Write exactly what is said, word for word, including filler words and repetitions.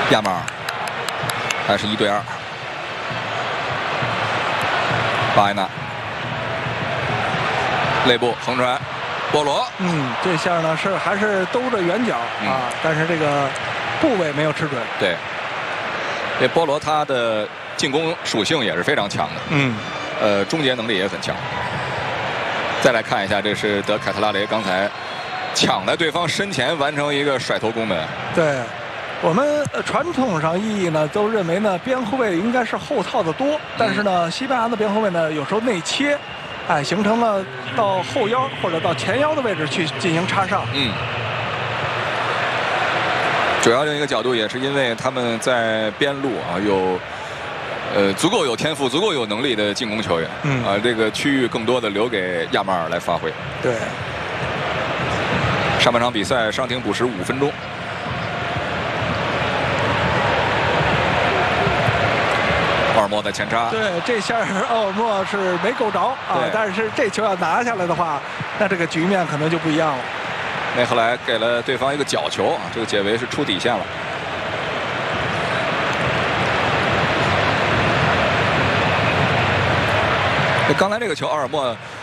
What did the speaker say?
亚马尔还是一对二，巴埃纳内部横传，波罗， 嗯，这下呢是还是兜着圆角嗯、 啊，但是这个部位没有吃准。 对，这波罗他的进攻属性也是非常强的， 嗯， 呃，终结能力也很强。再来看一下，这是德凯特拉雷刚才抢在对方身前完成一个甩头攻门。 对。我们传统上意义呢，都认为呢，边后卫应该是后套的多，但是呢，西班牙的边后卫呢，有时候内切，哎，形成了到后腰或者到前腰的位置去进行插上。 嗯，主要另一个角度也是因为他们在边路啊有呃足够有天赋、足够有能力的进攻球员， 嗯啊，这个区域更多的留给亚马尔来发挥。 对， 上半场比赛伤停补时五分钟。奥尔莫的前插， 对，这下奥尔莫是没够着啊，但是这球要拿下来的话，那这个局面可能就不一样了。 内赫莱给了对方一个角球啊，这个解围是出底线了。刚才这个球，奥尔莫